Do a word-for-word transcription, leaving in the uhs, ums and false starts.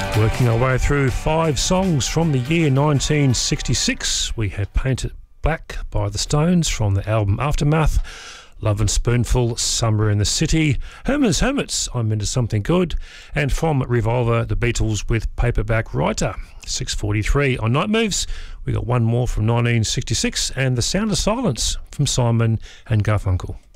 Working our way through five songs from the year nineteen sixty-six, we had Paint It Black by The Stones from the album Aftermath, Love and Spoonful, Summer in the City, Herman's Hermits, I'm Into Something Good, and from Revolver, The Beatles with Paperback Writer. six forty-three on Night Moves, we got one more from nineteen sixty-six and The Sound of Silence from Simon and Garfunkel.